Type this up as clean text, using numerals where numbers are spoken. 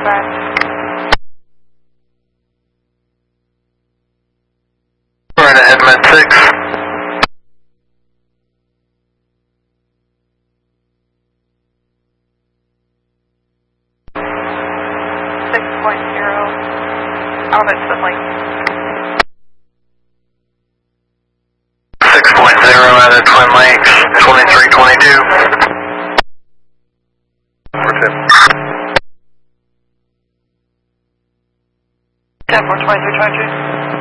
Right ahead, Med 6. 6.0, Albert Finley. 6.0 out of Twin Lakes, 2322. Over tip. 10 for 2322.